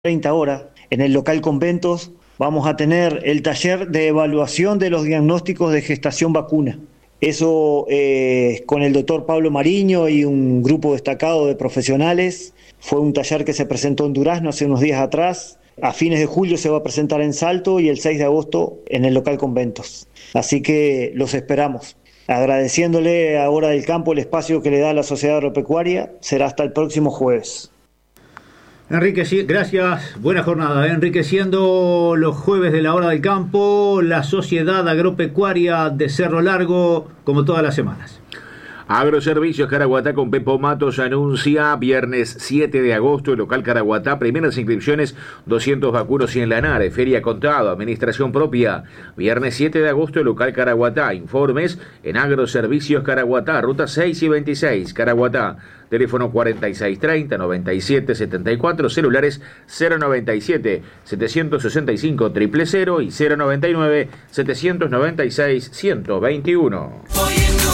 30 horas. En el local Conventos vamos a tener el taller de evaluación de los diagnósticos de gestación vacuna. Eso con el doctor Pablo Mariño y un grupo destacado de profesionales. Fue un taller que se presentó en Durazno hace unos días atrás. A fines de julio se va a presentar en Salto y el 6 de agosto en el local Conventos. Así que los esperamos. Agradeciéndole a Hora del Campo el espacio que le da la Sociedad Agropecuaria. Será hasta el próximo jueves. Enrique, gracias, buena jornada. Enriqueciendo los jueves de la Hora del Campo, la Sociedad Agropecuaria de Cerro Largo, como todas las semanas. Agroservicios Caraguatá con Pepo Matos anuncia viernes 7 de agosto, el local Caraguatá, primeras inscripciones 200 vacunos y en Lanare, feria contado, administración propia. Viernes 7 de agosto, el local Caraguatá, informes en Agroservicios Caraguatá, ruta 6 y 26, Caraguatá. Teléfono 4630-9774, celulares 097-765-000 y 099-796-121.